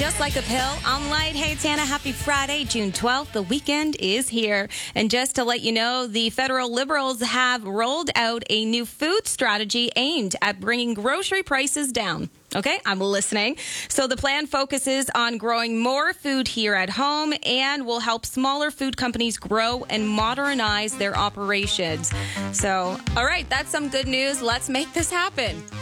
just like a pill. I'm Light. Hey, it's Hannah. Happy Friday, June 12th. The weekend is here. And just to let you know, the federal Liberals have rolled out a new food strategy aimed at bringing grocery prices down. Okay, I'm listening. So the plan focuses on growing more food here at home and will help smaller food companies grow and modernize their operations. So, all right, that's some good news. Let's make this happen.